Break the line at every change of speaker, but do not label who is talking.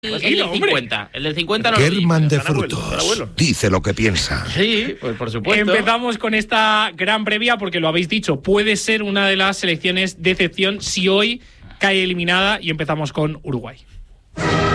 El del 50. El del 50 no
Kerman
lo
de
dice.
Frutos dice lo que piensa.
Sí, pues por supuesto.
Empezamos con esta gran previa porque lo habéis dicho, puede ser una de las selecciones de excepción si hoy cae eliminada, y empezamos con Uruguay.